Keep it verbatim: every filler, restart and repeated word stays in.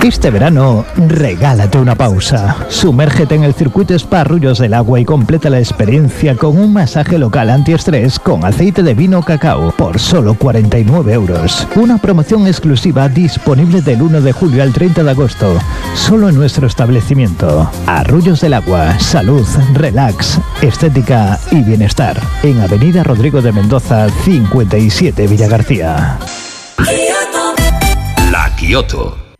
Este verano, regálate una pausa. Sumérgete en el circuito Spa Arroyos del Agua y completa la experiencia con un masaje local antiestrés con aceite de vino cacao por solo cuarenta y nueve euros. Una promoción exclusiva disponible del uno de julio al treinta de agosto, solo en nuestro establecimiento. Arroyos del Agua, salud, relax, estética y bienestar. En Avenida Rodrigo de Mendoza, cincuenta y siete, Villagarcía. La Kioto.